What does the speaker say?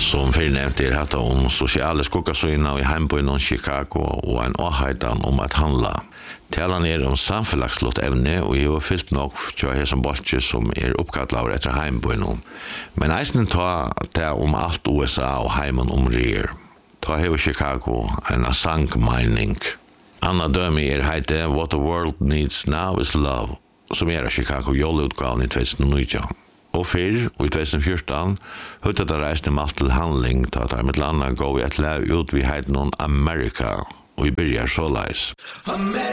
Som förnämnt hatt om sociala skuggasöjna i hembyen Chicago och en avhejtan om att handla. Talan om samfellagslott evne och jag har fyllt nog för jag som bolche som uppkallar efter hembyen. Men eisen tar det om allt USA och heimen rer. Ta hever Chicago en sangmening. Anna döme heite What the World Needs Now is Love, som Chicago jolleutgaven i 2019. Og fyrr, og i 2014, høytet det reisende malt til handling til at med landa gå i et lev ut vi heit noen Amerika, og vi byrjar så leis.